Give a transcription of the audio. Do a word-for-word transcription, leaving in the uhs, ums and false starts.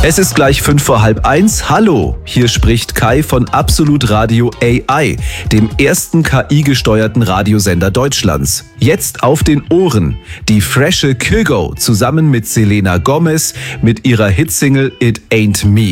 Es ist gleich fünf vor halb eins. Hallo, hier spricht Kai von Absolut Radio A I, dem ersten K I-gesteuerten Radiosender Deutschlands. Jetzt auf den Ohren die frische Kygo zusammen mit Selena Gomez mit ihrer Hitsingle It Ain't Me.